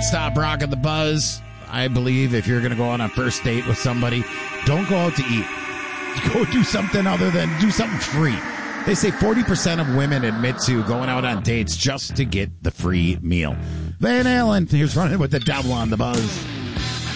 nonstop rocking the buzz. I believe if you're going to go on a first date with somebody, don't go out to eat. Go do something other than do something free. They say 40% of women admit to going out on dates just to get the free meal. Van Halen, here's running with the devil on the buzz.